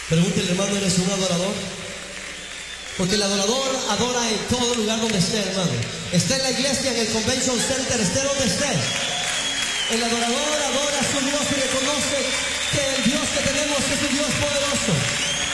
Pregúntele, hermano, ¿eres un adorador? Porque el adorador adora en todo lugar donde esté, hermano. Esté en la iglesia, en el Convention Center, esté donde esté. El adorador adora a su Dios.